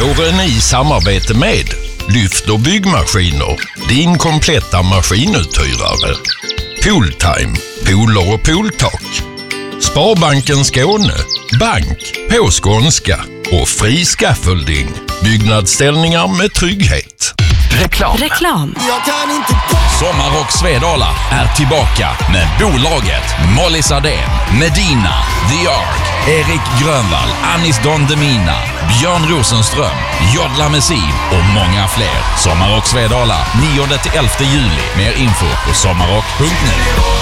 Våren i samarbete med Lyft och byggmaskiner, din kompletta maskinuthyrare. Pooltime, pooler och pooltak. Sparbanken Skåne, bank på skånska. Och Fri Scaffolding, byggnadsställningar med trygghet. Reklam. Sommarrock Svedala är tillbaka med bolaget Molly Sardén, Medina, The Ark, Erik Grönvall, Anis Don Demina, Björn Rosenström, Jodla Messiv och många fler. Sommarrock Svedala 9-11 juli. Mer info på sommarrock.nu.